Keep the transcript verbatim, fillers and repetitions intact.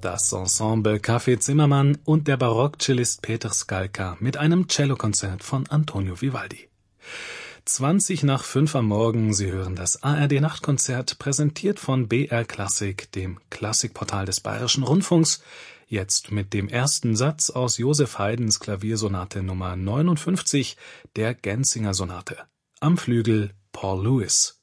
Das Ensemble Café Zimmermann und der Barockcellist Peter Skalka mit einem Cellokonzert von Antonio Vivaldi. zwanzig nach fünf am Morgen, Sie hören das A R D-Nachtkonzert, präsentiert von B R Klassik, dem Klassikportal des Bayerischen Rundfunks, jetzt mit dem ersten Satz aus Joseph Haydns Klaviersonate Nummer neunundfünfzig, der Genzinger Sonate. Am Flügel Paul Lewis.